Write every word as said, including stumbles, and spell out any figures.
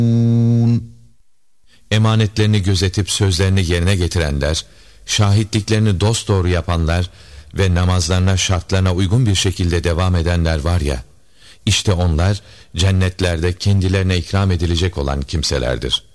Emanetlerini gözetip sözlerini yerine getirenler, şahitliklerini dosdoğru yapanlar ve namazlarına şartlarına uygun bir şekilde devam edenler var ya, işte onlar cennetlerde kendilerine ikram edilecek olan kimselerdir.